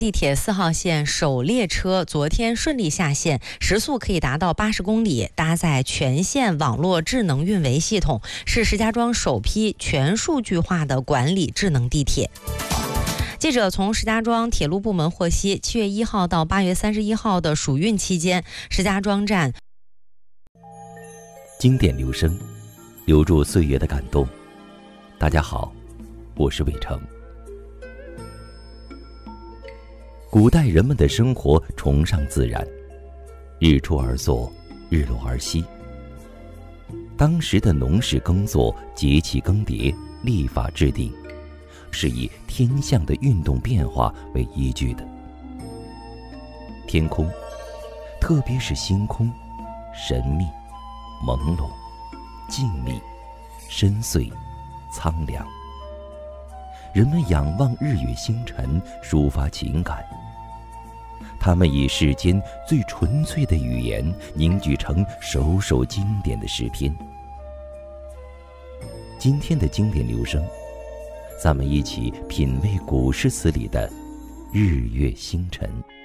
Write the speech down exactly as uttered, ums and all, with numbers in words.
地铁四号线首列车昨天顺利下线，时速可以达到八十公里，搭载全线网络智能运维系统，是石家庄首批全数据化的管理智能地铁。记者从石家庄铁路部门获悉，七月一号到八月三十一号的暑运期间，石家庄站经典留声，留住岁月的感动。大家好，我是伟成。古代人们的生活崇尚自然，日出而作，日落而息。当时的农事耕作、节气更迭、历法制定，是以天象的运动变化为依据的。天空，特别是星空，神秘、朦胧、静谧、深邃、苍凉。人们仰望日月星辰，抒发情感。他们以世间最纯粹的语言凝聚成首首经典的诗篇。今天的经典留声，咱们一起品味古诗词里的日月星辰。